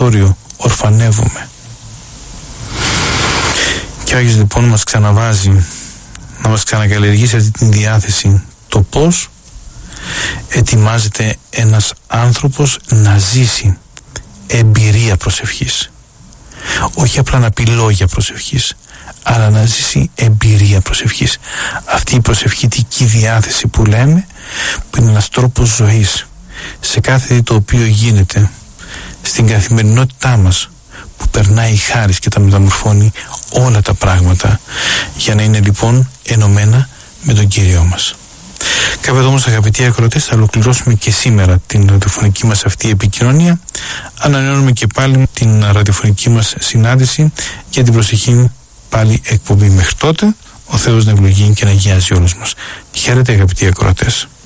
περιθώριο, ορφανεύομαι. Και ο Άγιος λοιπόν μας ξαναβάζει να μας ξανακαλλιεργήσει αυτή την διάθεση, το πώς ετοιμάζεται ένας άνθρωπος να ζήσει εμπειρία προσευχής. Όχι απλά να πει λόγια προσευχής, αλλά να ζήσει εμπειρία προσευχής. Αυτή η προσευχητική διάθεση που λέμε, που είναι ένας τρόπος ζωής σε κάθε το οποίο γίνεται στην καθημερινότητά μας, που περνάει η χάρις και τα μεταμορφώνει όλα τα πράγματα, για να είναι λοιπόν ενωμένα με τον Κύριό μας. Κάποτε όμως, αγαπητοί ακροατές, θα ολοκληρώσουμε και σήμερα την ραδιοφωνική μας αυτή επικοινωνία. Ανανεώνουμε και πάλι την ραδιοφωνική μας συνάντηση για την προσεχή πάλι εκπομπή. Μέχρι τότε, ο Θεός να ευλογεί και να αγιάζει όλους μας. Χαίρετε, αγαπητοί ακροατές.